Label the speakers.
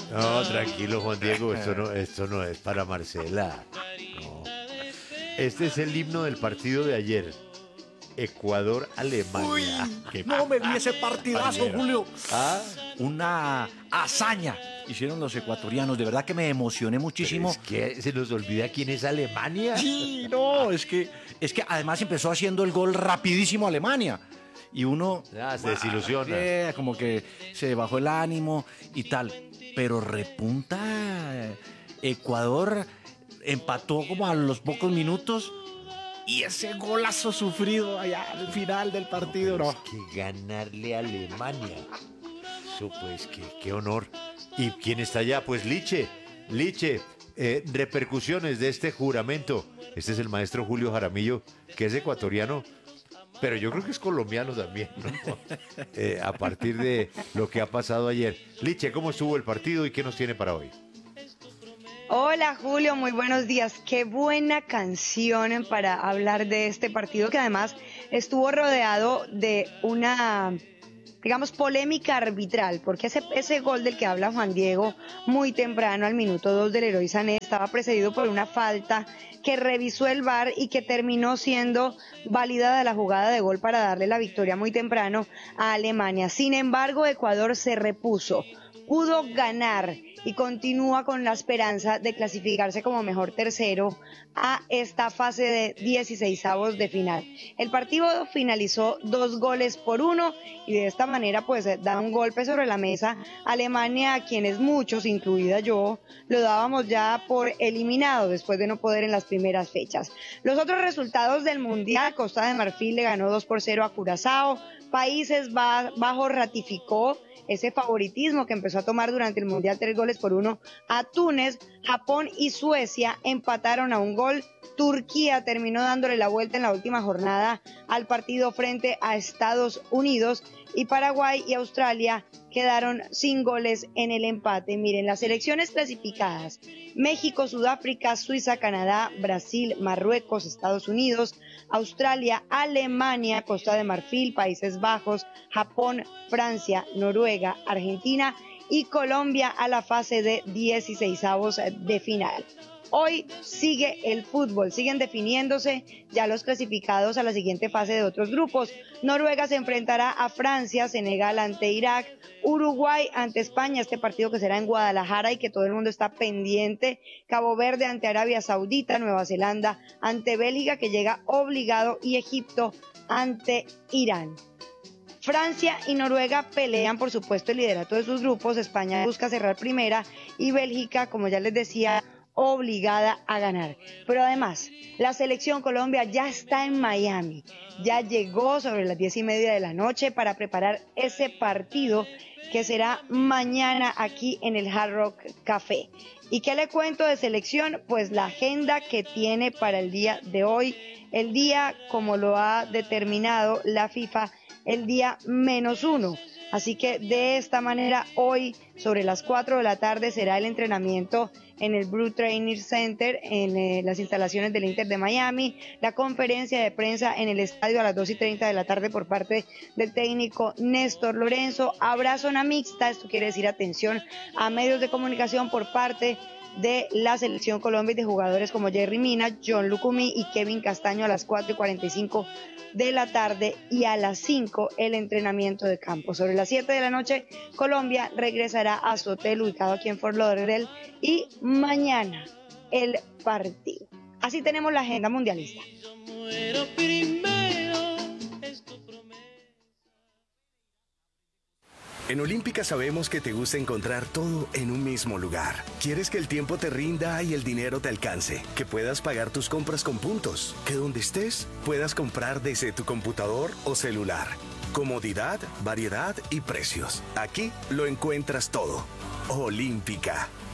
Speaker 1: No, tranquilo, Juan Diego, esto no es para Marcela. No. Este es el himno del partido de ayer. Ecuador-Alemania.
Speaker 2: Uy,
Speaker 1: Qué
Speaker 2: no me vi ese partidazo,
Speaker 1: pañero.
Speaker 2: Julio.
Speaker 1: Ah,
Speaker 2: Una hazaña hicieron los ecuatorianos. De verdad que me emocioné
Speaker 1: pero
Speaker 2: muchísimo.
Speaker 1: es que se nos olvida quién es Alemania.
Speaker 2: Sí, no, es que además empezó haciendo el gol rapidísimo Alemania. Y uno
Speaker 1: Ya, se desilusiona.
Speaker 2: como que se bajó el ánimo y tal. Pero repunta Ecuador, empató como a los pocos minutos. Y ese golazo sufrido allá al final del partido,
Speaker 1: Pero
Speaker 2: no.
Speaker 1: es que ganarle a Alemania. Eso pues, qué honor. ¿Y quién está allá? Pues Liche. Liche, repercusiones de este juramento. Este es el maestro Julio Jaramillo, que es ecuatoriano, pero yo creo que es colombiano también, ¿no? A partir de lo que ha pasado ayer. Liche, ¿cómo estuvo el partido y qué nos tiene para hoy?
Speaker 3: Hola Julio, muy buenos días. Qué buena canción para hablar de este partido que además estuvo rodeado de una, digamos, polémica arbitral, porque ese gol del que habla Juan Diego muy temprano al minuto 2 del Leroy Sané estaba precedido por una falta que revisó el VAR y que terminó siendo válida la jugada de gol para darle la victoria muy temprano a Alemania. Sin embargo, Ecuador se repuso, pudo ganar y continúa con la esperanza de clasificarse como mejor tercero a esta fase de 16avos de final. El partido finalizó 2-1 y de esta manera pues da un golpe sobre la mesa Alemania, a quienes muchos, incluida yo, lo dábamos ya por eliminado después de no poder en las primeras fechas. Los otros resultados del Mundial: Costa de Marfil le ganó 2-0 a Curazao, Países Bajos ratificó ese favoritismo que empezó a tomar durante el Mundial 3-1 a Túnez. Japón y Suecia empataron a un gol. Turquía terminó dándole la vuelta en la última jornada al partido frente a Estados Unidos y Paraguay y Australia quedaron sin goles en el empate. Miren, las selecciones clasificadas: México, Sudáfrica, Suiza, Canadá, Brasil, Marruecos, Estados Unidos, Australia, Alemania, Costa de Marfil, Países Bajos, Japón, Francia, Noruega, Argentina y Colombia a la fase de 16avos de final. Hoy sigue el fútbol, siguen definiéndose ya los clasificados a la siguiente fase de otros grupos. Noruega se enfrentará a Francia, Senegal ante Irak, Uruguay ante España, este partido que será en Guadalajara y que todo el mundo está pendiente. Cabo Verde ante Arabia Saudita, Nueva Zelanda ante Bélgica, que llega obligado, y Egipto ante Irán. Francia y Noruega pelean, por supuesto, el liderato de sus grupos. España busca cerrar primera y Bélgica, como ya les decía, obligada a ganar. Pero además, la selección Colombia ya está en Miami, ya llegó sobre las 10:30 de la noche para preparar ese partido que será mañana aquí en el Hard Rock Café. ¿Y qué le cuento de selección? Pues la agenda que tiene para el día de hoy, el día como lo ha determinado la FIFA, el día -1. Así que de esta manera hoy sobre las 4 de la tarde será el entrenamiento en el Blue Training Center, en las instalaciones del Inter de Miami, la conferencia de prensa en el estadio a las 2:30 de la tarde por parte del técnico Néstor Lorenzo. Habrá zona mixta, esto quiere decir atención a medios de comunicación por parte de la selección Colombia y de jugadores como Jerry Mina, John Lucumí y Kevin Castaño a las 4:45 de la tarde, y a las 5 el entrenamiento de campo. Sobre las 7 de la noche Colombia regresará a su hotel ubicado aquí en Fort Lauderdale y mañana el partido. Así tenemos la agenda mundialista.
Speaker 4: En Olímpica sabemos que te gusta encontrar todo en un mismo lugar. Quieres que el tiempo te rinda y el dinero te alcance, que puedas pagar tus compras con puntos, que donde estés puedas comprar desde tu computador o celular. Comodidad, variedad y precios. Aquí lo encuentras todo. Olímpica.